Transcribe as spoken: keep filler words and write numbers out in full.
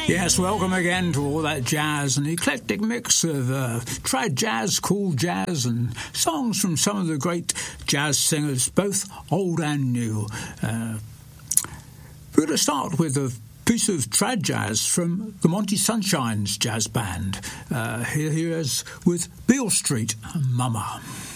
Yes, welcome again to all that jazz, an eclectic mix of uh, trad jazz, cool jazz, and songs from some of the great jazz singers, both old and new. Uh, we're going to start with a piece of trad jazz from the Monty Sunshines Jazz Band. Uh, here he is with Beale Street Mama.